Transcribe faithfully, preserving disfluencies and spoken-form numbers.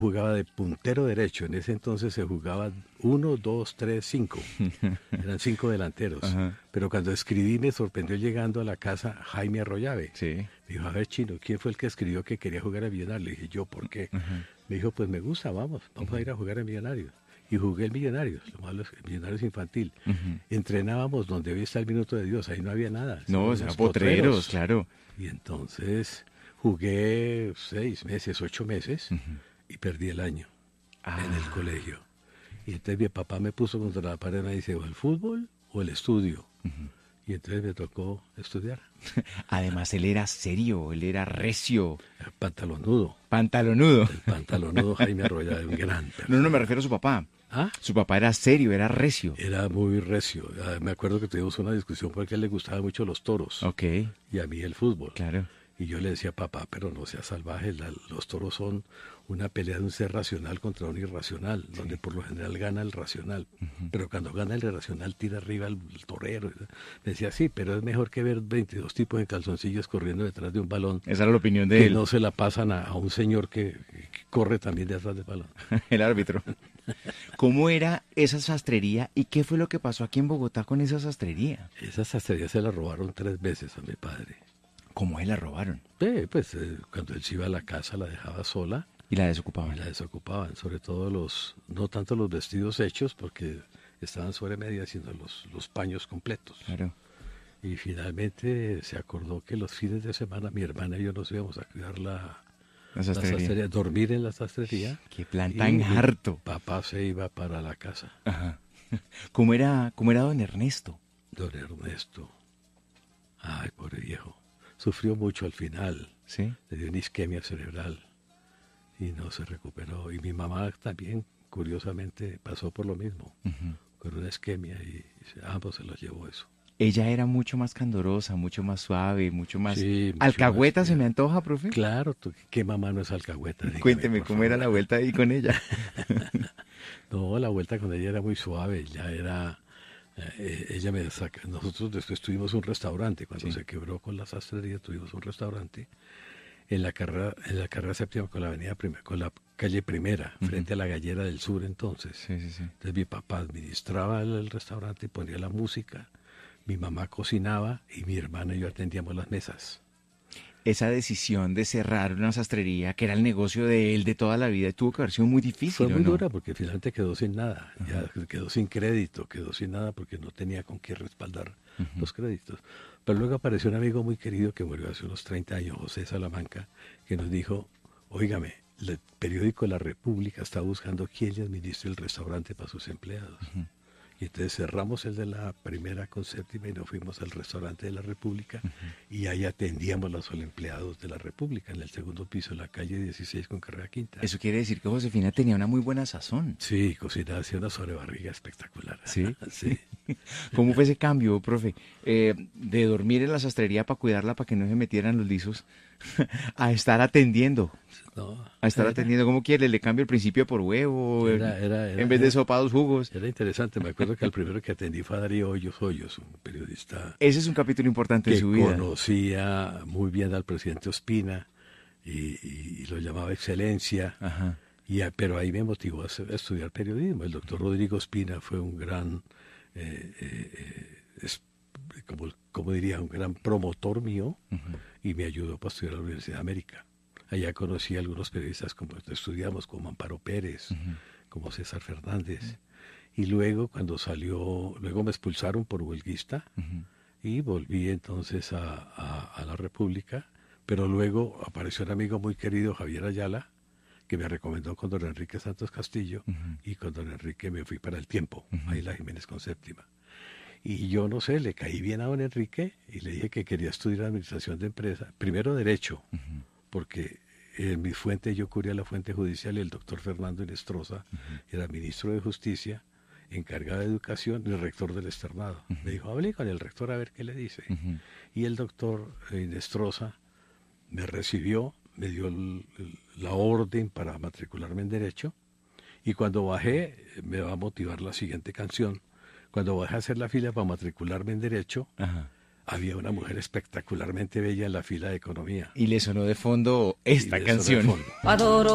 Jugaba de puntero derecho. En ese entonces se jugaba uno, dos, tres, cinco. Eran cinco delanteros. Ajá. Pero cuando escribí me sorprendió llegando a la casa Jaime Arroyave. Sí. Me dijo, a ver, Chino, ¿quién fue el que escribió que quería jugar a Millonarios? Le dije, yo, ¿por qué? Ajá. Me dijo, pues me gusta, vamos, vamos uh-huh. a ir a jugar a Millonarios. Y jugué el Millonarios, lo malo es que Millonarios infantil. Uh-huh. Entrenábamos donde hoy está el Minuto de Dios, ahí no había nada. No, o sea, potreros, potreros, claro. Y entonces jugué seis meses, ocho meses, uh-huh. y perdí el año ah. en el colegio. Y entonces mi papá me puso contra la pared y me dice, o el fútbol o el estudio. Uh-huh. Y entonces me tocó estudiar. Además, él era serio, él era recio. Era pantalonudo. Pantalonudo. El pantalonudo Jaime Arroyave, un gran persona. No, no, me refiero a su papá. ¿Ah? Su papá era serio, era recio. Era muy recio. Me acuerdo que tuvimos una discusión porque a él le gustaban mucho los toros. Ok. Y a mí el fútbol. Claro. Y yo le decía, papá, pero no seas salvaje, la, los toros son una pelea de un ser racional contra un irracional, sí. donde por lo general gana el racional. Uh-huh. Pero cuando gana el irracional tira arriba el, el torero. Me decía, sí, pero es mejor que ver veintidós tipos en calzoncillos corriendo detrás de un balón. Esa era la opinión de que él. No se la pasan a, a un señor que, que corre también detrás del balón. El árbitro. ¿Cómo era esa sastrería y qué fue lo que pasó aquí en Bogotá con esa sastrería? Esa sastrería se la robaron tres veces a mi padre. ¿Cómo él la robaron? Sí, pues eh, cuando él se iba a la casa la dejaba sola. ¿Y la desocupaban? Y la desocupaban, sobre todo los, no tanto los vestidos hechos, porque estaban sobre medida, sino los, los paños completos. Claro. Y finalmente se acordó que los fines de semana mi hermana y yo nos íbamos a cuidar la, la, sastrería. la sastrería, dormir en la sastrería. ¡Qué plan tan harto! Papá se iba para la casa. Ajá. ¿Cómo era, cómo era don Ernesto? Don Ernesto. Ay, pobre viejo. Sufrió mucho al final, ¿sí? Le dio una isquemia cerebral y no se recuperó. Y mi mamá también, curiosamente, pasó por lo mismo, uh-huh. con una isquemia y ambos se los llevó eso. Ella era mucho más candorosa, mucho más suave, mucho más... Sí, mucho ¿Alcahueta más, se me antoja, profe? Claro, ¿tú, ¿qué mamá no es alcahueta? Dígame, Cuénteme, ¿cómo favor. era la vuelta ahí con ella? No, la vuelta con ella era muy suave, ya era... Eh, ella me saca, nosotros después tuvimos un restaurante, cuando sí. se quebró con la sastrería tuvimos un restaurante en la carrera, en la carrera séptima con la avenida Primera, con la calle Primera, uh-huh. frente a la Gallera del Sur entonces. Sí, sí, sí. Entonces mi papá administraba el, el restaurante, ponía la música, mi mamá cocinaba y mi hermana y yo atendíamos las mesas. Esa decisión de cerrar una sastrería, que era el negocio de él de toda la vida, tuvo que haber sido muy difícil. Fue muy ¿no? dura porque finalmente quedó sin nada, uh-huh. ya quedó sin crédito, quedó sin nada porque no tenía con qué respaldar uh-huh. los créditos. Pero luego apareció un amigo muy querido que murió hace unos treinta años, José Salamanca, que nos dijo, óigame, el periódico La República está buscando quién le administre el restaurante para sus empleados. Uh-huh. Y entonces cerramos el de la Primera con Séptima y nos fuimos al restaurante de la República uh-huh. y ahí atendíamos a los empleados de la República en el segundo piso, en la calle dieciséis con carrera quinta. Eso quiere decir que Josefina tenía una muy buena sazón. Sí, cocinaba, hacía una sobrebarriga espectacular. ¿Sí? Sí. ¿Cómo fue ese cambio, profe? Eh, de dormir en la sastrería para cuidarla, para que no se metieran los lisos, a estar atendiendo. No, a estar era, atendiendo, ¿cómo quiere? ¿Le cambio el principio por huevo? Era, era, era, en vez de era, sopa, dos jugos. Era interesante, me acuerdo que el primero que atendí fue a Darío Hoyos Hoyos, un periodista. Ese es un capítulo importante de su vida. Que conocía muy bien al presidente Ospina y, y, y lo llamaba Excelencia. Ajá. Y, pero ahí me motivó a, a estudiar periodismo. El doctor Rodrigo Ospina fue un gran, eh, eh, es, como, como diría, un gran promotor mío uh-huh. y me ayudó para estudiar a la Universidad de América. Allá conocí a algunos periodistas como estudiamos, como Amparo Pérez, uh-huh. como César Fernández. Uh-huh. Y luego cuando salió, luego me expulsaron por huelguista uh-huh. y volví entonces a, a, a la República. Pero luego apareció un amigo muy querido, Javier Ayala, que me recomendó con don Enrique Santos Castillo uh-huh. y con don Enrique me fui para El Tiempo, uh-huh. ahí la Jiménez con Séptima. Y yo no sé, le caí bien a don Enrique y le dije que quería estudiar administración de empresa, primero derecho, uh-huh. porque en mi fuente yo cubría la fuente judicial y el doctor Fernando Inestrosa uh-huh. era ministro de Justicia, encargado de educación y el rector del externado. Uh-huh. Me dijo, hablé con el rector a ver qué le dice. Uh-huh. Y el doctor Inestrosa me recibió, me dio el, el, la orden para matricularme en Derecho y cuando bajé, me va a motivar la siguiente canción, cuando bajé a hacer la fila para matricularme en Derecho, ajá. había una mujer espectacularmente bella en la fila de Economía. Y le sonó de fondo esta canción. Adoro